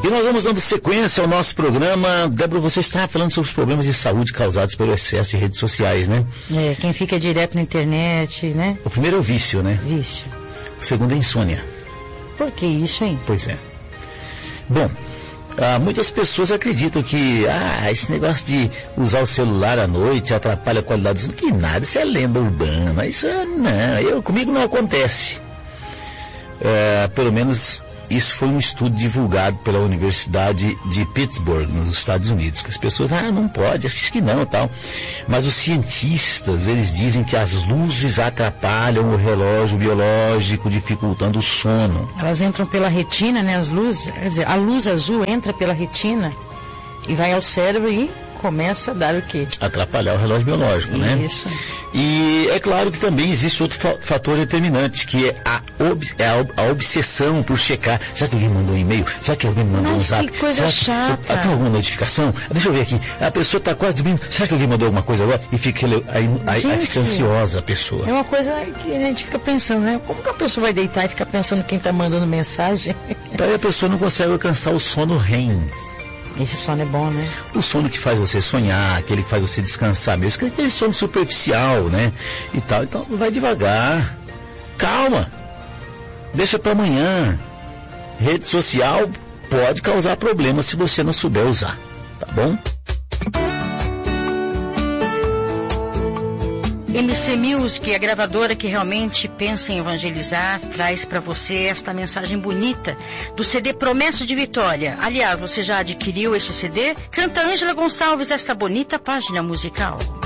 E nós vamos dando sequência ao nosso programa. Débora, você está falando sobre os problemas de saúde causados pelo excesso de redes sociais, né? Quem fica direto na internet, né? O primeiro é o vício, né? Vício. O segundo é a insônia. Por que isso, hein? Pois é. Bom, muitas pessoas acreditam que esse negócio de usar o celular à noite atrapalha a qualidade do sono. Que nada, isso é lenda urbana. Isso não, comigo não acontece. Pelo menos isso foi um estudo divulgado pela Universidade de Pittsburgh, nos Estados Unidos, que as pessoas, não pode, acho que não, tal. Mas os cientistas, eles dizem que as luzes atrapalham o relógio biológico, dificultando o sono. Elas entram pela retina, né, as luzes, quer dizer, a luz azul entra pela retina e vai ao cérebro e começa a dar o quê? Atrapalhar o relógio biológico, né? Isso. E é claro que também existe outro fator determinante, que é a obsessão por checar. Será que alguém mandou um e-mail? Será que alguém mandou um zap? Que coisa chata. Tem alguma notificação? Deixa eu ver aqui. A pessoa está quase dormindo. Será que alguém mandou alguma coisa agora? E fica ansiosa a pessoa. É uma coisa que a gente fica pensando, né? Como que a pessoa vai deitar e ficar pensando quem está mandando mensagem? Daí a pessoa não consegue alcançar o sono REM. Esse sono é bom, né? O sono que faz você sonhar, aquele que faz você descansar mesmo, aquele sono superficial, né? E tal. Então vai devagar. Calma. Deixa para amanhã. Rede social pode causar problemas se você não souber usar. Tá bom? MC Music, a gravadora que realmente pensa em evangelizar, traz para você esta mensagem bonita do CD Promessa de Vitória. Aliás, você já adquiriu esse CD? Canta Ângela Gonçalves esta bonita página musical.